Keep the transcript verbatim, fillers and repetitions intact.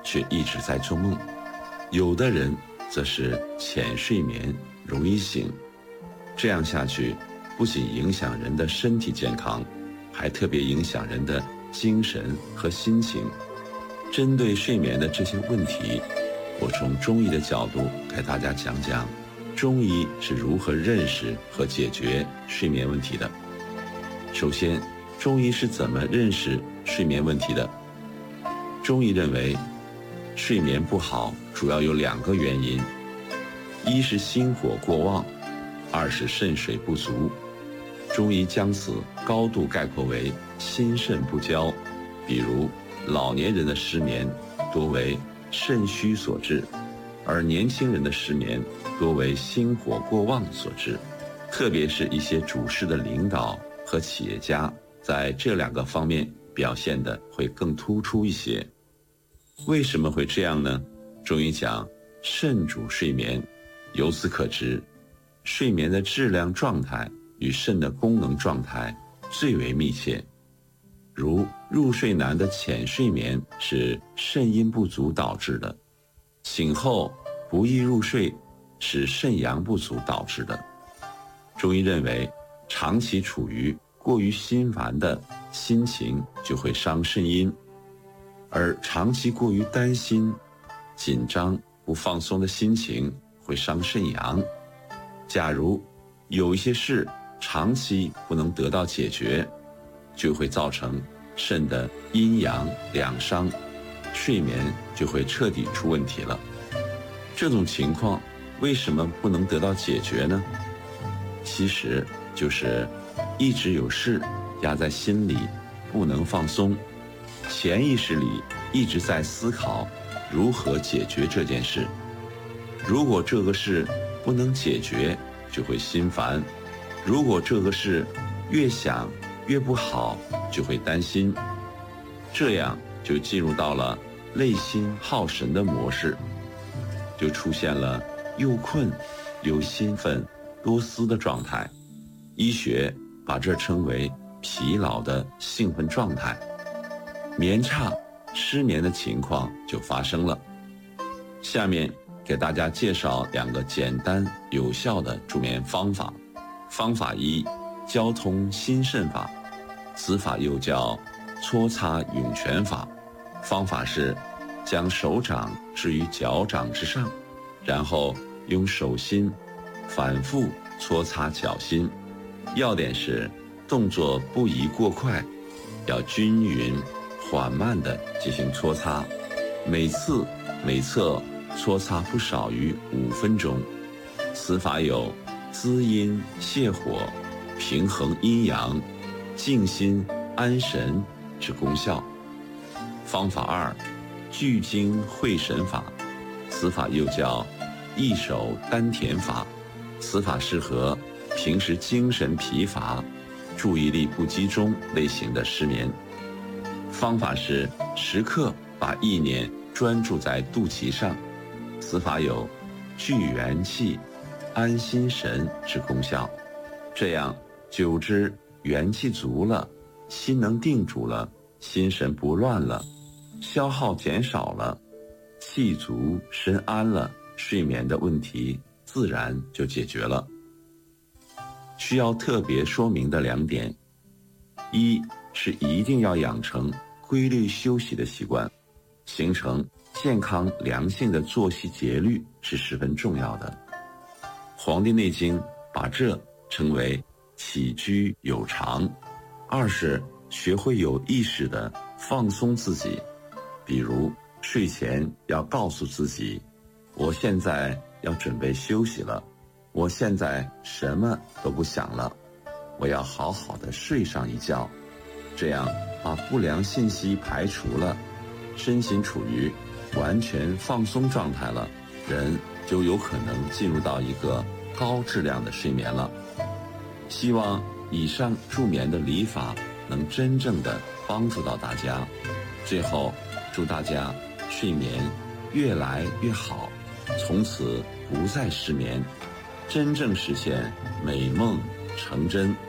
却一直在做梦；有的人则是浅睡眠，容易醒。这样下去，不仅影响人的身体健康，还特别影响人的精神和心情。针对睡眠的这些问题，我从中医的角度给大家讲讲中医是如何认识和解决睡眠问题的。首先，中医是怎么认识睡眠问题的？中医认为，睡眠不好主要有两个原因，一是心火过旺，二是肾水不足。中医将此高度概括为心肾不交。比如老年人的失眠多为肾虚所致，而年轻人的失眠多为心火过旺所致。特别是一些主事的领导和企业家，在这两个方面表现得会更突出一些。为什么会这样呢？中医讲肾主睡眠，由此可知，睡眠的质量状态与肾的功能状态最为密切。如入睡难的浅睡眠是肾阴不足导致的，醒后不易入睡是肾阳不足导致的。中医认为，长期处于过于心烦的心情就会伤肾阴，而长期过于担心、紧张、不放松的心情会伤肾阳。假如有一些事长期不能得到解决，就会造成肾的阴阳两伤，睡眠就会彻底出问题了。这种情况为什么不能得到解决呢？其实就是一直有事压在心里，不能放松，潜意识里一直在思考如何解决这件事。如果这个事不能解决，就会心烦；如果这个事越想越不好，就会担心。这样就进入到了累心耗神的模式，就出现了又困又兴奋多思的状态。医学把这称为疲劳的兴奋状态。眠差、失眠的情况就发生了。下面给大家介绍两个简单有效的助眠方法。方法一，交通心肾法，此法又叫搓擦涌泉法。方法是将手掌置于脚掌之上，然后用手心反复搓擦脚心。要点是动作不宜过快，要均匀缓慢地进行搓擦，每次每侧搓擦不少于五分钟。此法有滋阴泻火、平衡阴阳、静心安神之功效。方法二，聚精会神法，此法又叫一手丹田法。此法适合平时精神疲乏、注意力不集中类型的失眠。方法是时刻把意念专注在肚脐上，此法有聚元气、安心神之功效。这样久之，元气足了，心能定住了，心神不乱了，消耗减少了，气足身安了，睡眠的问题自然就解决了。需要特别说明的两点，一是一定要养成规律休息的习惯，形成健康良性的作息节律是十分重要的。《黄帝内经》把这称为起居有常。二是学会有意识地放松自己，比如睡前要告诉自己，我现在要准备休息了，我现在什么都不想了，我要好好的睡上一觉。这样把不良信息排除了，身心处于完全放松状态了，人就有可能进入到一个高质量的睡眠了。希望以上助眠的理法能真正的帮助到大家。最后祝大家睡眠越来越好，从此不再失眠，真正实现美梦成真。